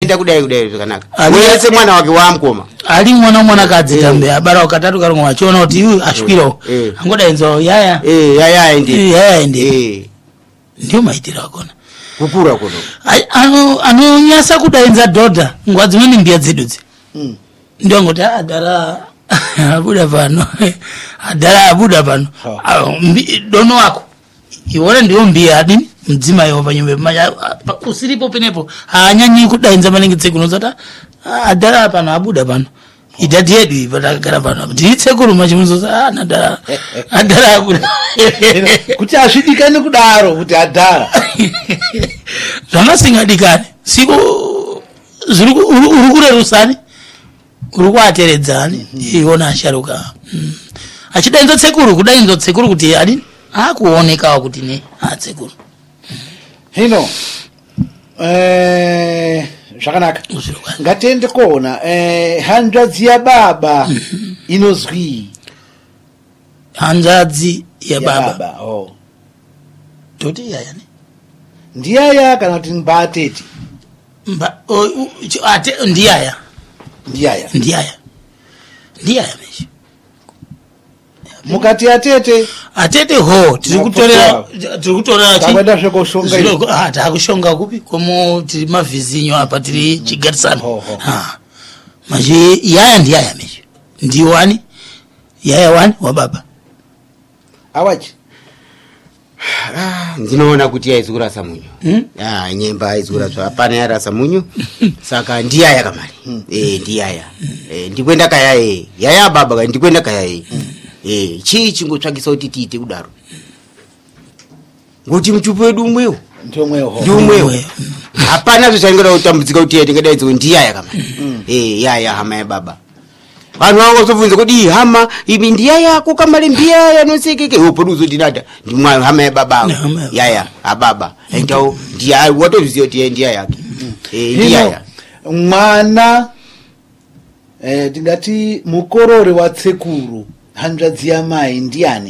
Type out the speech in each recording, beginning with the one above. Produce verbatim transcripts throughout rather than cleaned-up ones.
ita kudai kudai zvakanaka wese mwana wake wamkoma ali mwana mwana kadzi tambe abara wakatatu kari mwachiona kuti uyu asvikirawo angoda enzo yaya eh yaya ndi yaya ndi eh ndio maitira akona kukura kono ano anonyasa kudainza dhodha ngwa dzimweni mbiya dzedudzi mm. ndio ngoti adara abuda pano adara abuda pano dono wako iwona ndio mbiya adini mdzima yo panyumba manya usiripo penepo anyanyi kudainza maningi tsekunozata adara pano abuda pano idadi yedu ipatakara pano nditsekuru machimunzo ah nadara adara abuda kuti azvidikane kudaro kuti adara zvamasingadikane siko zviri urukure uri kuateredzani iona asharuka achidainzo tsekuru kudainzo tsekuru kuti adini akuonekawo kuti ne atsekuru hino eh zvakanaka ngatiende kuona eh hanzvadzi yababa inozwi hanzvadzi yababa oh toti yaya ne ndiyaya kana kuti mbateti mba ate ndiyaya ndiyaya ndiyaya ndiyaya meshi mukati atete atete ho tiri kutorera tiri kutorera chi takwenda zvekushonga ino ah takushonga kupi komo tiri mavhizinyo apa tiri chigarisana ha manje yaya ndiyaya meshi ndiwani yaya wani wa baba awachi ah ndinoona kuti yaizura samunyu hmm? ah nyemba yaizura zva pana yarasa munyu saka ndiyaya kamari hmm. eh ndiyaya eh ndikwenda kaya eh yaya baba ndikwenda kaya eh hmm. eh chii chingotsvakisa kuti tiite kudaro ngoti muchupu wedu umwewo ndomwewo ndomwewo hapana zvichaingoda kutambudzika kuti ndingadaidzo ndiyaya kamari hmm. eh yaya hama ya baba vanhu vangozobvunza kuti hama imi ndiyaya kukamari mbiya yanosekeke upoduzo ndinada ndimwa hama ya baba yaya ababa endo ndiya watozviziva kuti ndiya yake eh ndiyaya mwana eh tingati mukorore wa tsekuru hanzvadzi yamai ndiani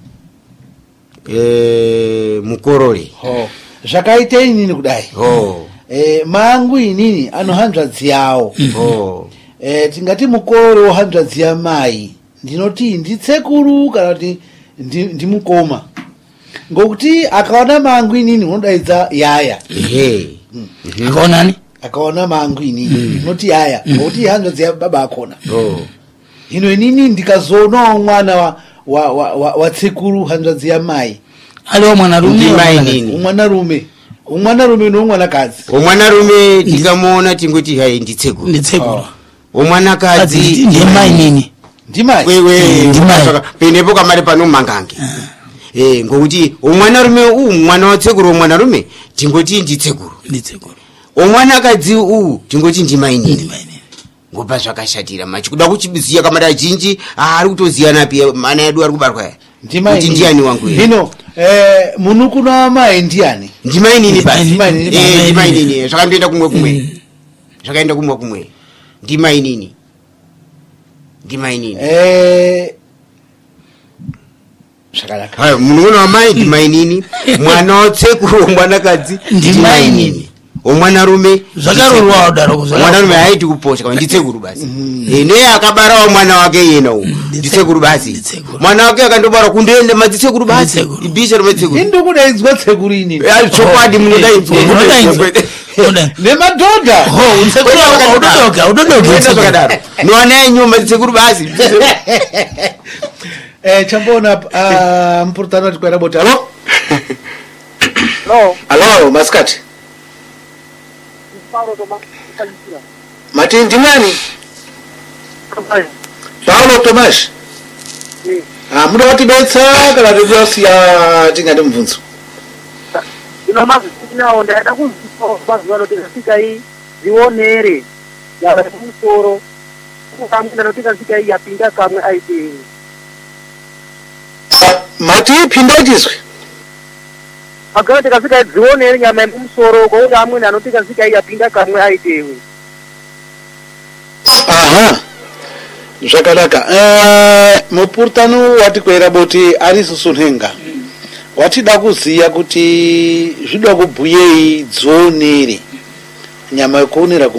eh mukorore ho zvakaita inini kudai ho eh mangu inini ano hanzvadzi yawo ho eh tingati mukorore wa hanzvadzi yamai ndinoti nditsekuru kana kuti ndimukoma ngokuti akaona mangu inini unodaidza yaya ehe akaona ni akaona mangu inini unoti yaya ngokuti hanzvadzi ya baba akona oh hino inini ndikazoona mwana wa wa wa, wa, wa tsekuru hanzvadzi yamai aliwo mwana rume mai nini mwana rume umwana rume no mwana kadzi umwana rume ndikamuona tingoti hai nditsekuru nditsekuru umwana kadzi ndimai nini ndimai wewe ndimai penepo kamari pano mangange eh ngokuti umwana rume u mwana wa tsekuru umwana rume tingoti nditsekuru nditsekuru umwana kadzi u tingoti ndimai nini ngoba zvakashatira machi kuda kuchibiziya kamari jinji ari kutoziyana pia mana yedu ari kubarwa ndimai kuti ndiani wangu hino eh munukuna mai ndiani ndimai nini basi ndimai nini eh ndimai nini zvakandoenda kumwe kumwe zvakaenda kumwe kumwe ndimai nini ndimai nini eh shakalaka hayo munununa mai ndimai nini mwana wotsekuru mwana kadzi ndimai nini omwana rume zvakarurwa daro mwana rume haiti kuposha kwa nditsekuru basi eh ne akabara mwana wake yena u nditsekuru basi mwana wake akandobara kundoenda madzitsekuru basi ibisha rumetsekuru ndokudaidzwa tsekuru inini ya chokwadi munodaidzwa ne madhodha ho unsekuru udodoka udodoka zvakadaro noana enyuma dzitsekuru basi eh chambona mpurutano ati kwera bota alo no alo maskati Paulo Tomas mati ndimani Paulo Tomas eh ah muda wati betsa kana ndiyosiya tingade mvunzo ino mazi tinao ndaenda kunziko bazi walo tikafika hii zionere ya musoro kukamuna notika fika hii yapinda kamwe aiti mati pindajizwe agora tikafika zionere nyama musoro kwa unda amwe anotika fika hii yapinda kamwe aiti aha zvakanaka eh mupurutano wati kwera boti ari susunhenga watida kuziya kuti zvida kubhuyei dzonere nyama yekuonera